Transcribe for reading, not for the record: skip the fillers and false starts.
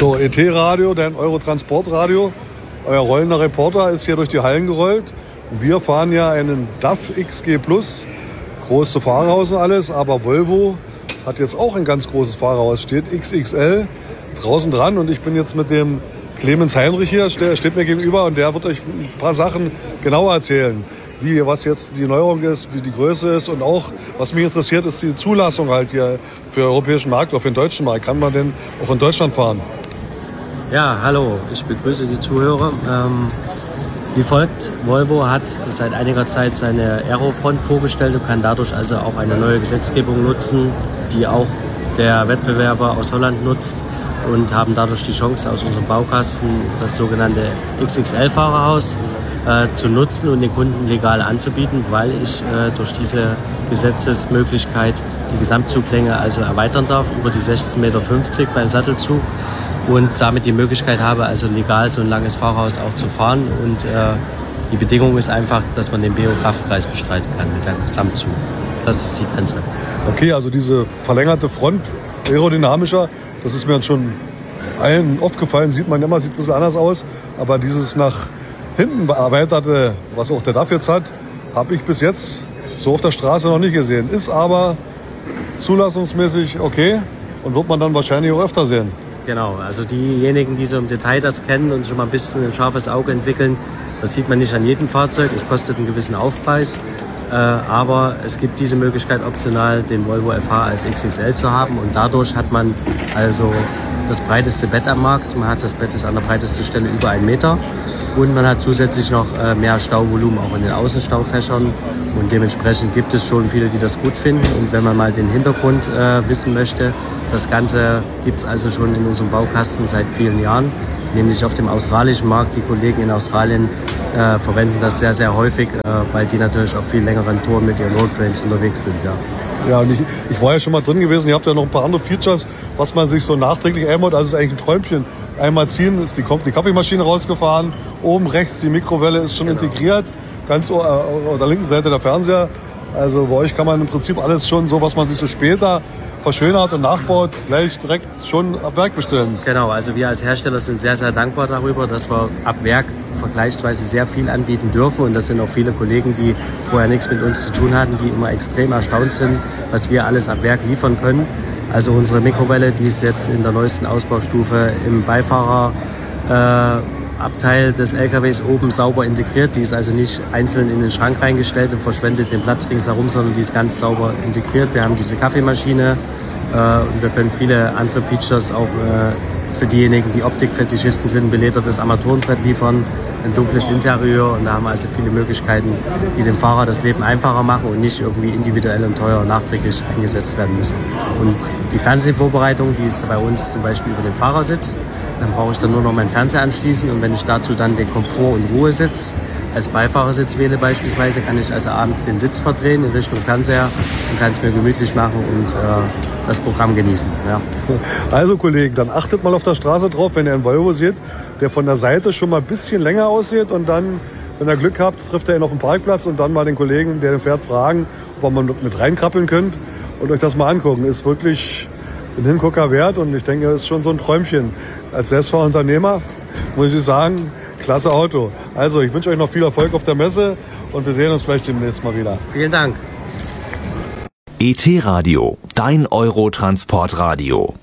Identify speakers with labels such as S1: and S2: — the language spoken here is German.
S1: So, ET-Radio, dein Eurotransportradio. Euer rollender Reporter ist hier durch die Hallen gerollt. Wir fahren ja einen DAF XG Plus, große Fahrerhaus und alles, aber Volvo hat jetzt auch ein ganz großes Fahrerhaus, steht XXL draußen dran und ich bin jetzt mit dem Clemens Heinrich hier, der steht mir gegenüber und der wird euch ein paar Sachen genauer erzählen, wie, was jetzt die Neuerung ist, wie die Größe ist und auch, was mich interessiert, ist die Zulassung halt hier für den europäischen Markt oder für den deutschen Markt. Kann man denn auch in Deutschland fahren?
S2: Ja, hallo, ich begrüße die Zuhörer. Wie folgt, Volvo hat seit einiger Zeit seine Aerofront vorgestellt und kann dadurch also auch eine neue Gesetzgebung nutzen, die auch der Wettbewerber aus Holland nutzt und haben dadurch die Chance, aus unserem Baukasten das sogenannte XXL-Fahrerhaus zu nutzen und den Kunden legal anzubieten, weil ich durch diese Gesetzesmöglichkeit die Gesamtzuglänge also erweitern darf über die 16,50 Meter beim Sattelzug und damit die Möglichkeit habe, also legal so ein langes Fahrerhaus auch zu fahren. Und die Bedingung ist einfach, dass man den BO-Kraftpreis bestreiten kann mit einem Gesamtzug. Das ist die Grenze.
S1: Okay, also diese verlängerte Front, aerodynamischer, das ist mir schon allen aufgefallen, sieht man immer, sieht ein bisschen anders aus. Aber dieses nach hinten bearbeitete, was auch der DAF jetzt hat, habe ich bis jetzt so auf der Straße noch nicht gesehen. Ist aber zulassungsmäßig okay und wird man dann wahrscheinlich auch öfter sehen.
S2: Genau, also diejenigen, die so im Detail das kennen und schon mal ein bisschen ein scharfes Auge entwickeln, das sieht man nicht an jedem Fahrzeug. Es kostet einen gewissen Aufpreis, aber es gibt diese Möglichkeit optional, den Volvo FH als XXL zu haben und dadurch hat man also das breiteste Bett am Markt. Man hat das Bett ist an der breitesten Stelle über 1 Meter und man hat zusätzlich noch mehr Stauvolumen auch in den Außenstaufächern und dementsprechend gibt es schon viele, die das gut finden und wenn man mal den Hintergrund wissen möchte, das Ganze gibt es also schon in unserem Baukasten seit vielen Jahren, nämlich auf dem australischen Markt. Die Kollegen in Australien verwenden das sehr, sehr häufig, weil die natürlich auf viel längeren Touren mit ihren Roadtrains unterwegs sind. Ja.
S1: Ja, und ich war ja schon mal drin gewesen. Ihr habt ja noch ein paar andere Features, was man sich so nachträglich einbaut. Also es ist eigentlich ein Träumchen. Einmal ziehen, ist die Kaffeemaschine rausgefahren. Oben rechts die Mikrowelle ist schon integriert. Ganz auf der linken Seite der Fernseher. Also bei euch kann man im Prinzip alles schon so, was man sich so später verschönert und nachbaut, gleich direkt schon ab Werk bestellen.
S2: Genau, also wir als Hersteller sind sehr, sehr dankbar darüber, dass wir ab Werk vergleichsweise sehr viel anbieten dürfen. Und das sind auch viele Kollegen, die vorher nichts mit uns zu tun hatten, die immer extrem erstaunt sind, was wir alles ab Werk liefern können. Also unsere Mikrowelle, die ist jetzt in der neuesten Ausbaustufe im Beifahrerabteil des LKWs oben sauber integriert. Die ist also nicht einzeln in den Schrank reingestellt und verschwendet den Platz ringsherum, sondern die ist ganz sauber integriert. Wir haben diese Kaffeemaschine und wir können viele andere Features auch für diejenigen, die Optikfetischisten sind, ein beledertes Armaturenbrett liefern, ein dunkles Interieur und da haben wir also viele Möglichkeiten, die dem Fahrer das Leben einfacher machen und nicht irgendwie individuell und teuer nachträglich eingesetzt werden müssen. Und die Fernsehvorbereitung, die ist bei uns zum Beispiel über den Fahrersitz. Dann brauche ich dann nur noch meinen Fernseher anschließen und wenn ich dazu dann den Komfort- und Ruhesitz als Beifahrersitz wähle beispielsweise, kann ich also abends den Sitz verdrehen in Richtung Fernseher und kann es mir gemütlich machen und das Programm genießen. Ja.
S1: Also Kollegen, dann achtet mal auf der Straße drauf, wenn ihr einen Volvo seht, der von der Seite schon mal ein bisschen länger aussieht und dann, wenn ihr Glück habt, trifft ihr ihn auf dem Parkplatz und dann mal den Kollegen, der den fährt, fragen, ob ihr mal mit reinkrabbeln könnt und euch das mal angucken. Ist wirklich ein Hingucker wert und ich denke, das ist schon so ein Träumchen. Als Selbstfahrunternehmer muss ich sagen, klasse Auto. Also ich wünsche euch noch viel Erfolg auf der Messe und wir sehen uns vielleicht demnächst mal wieder.
S2: Vielen Dank.
S3: ET-Radio, dein Eurotransportradio.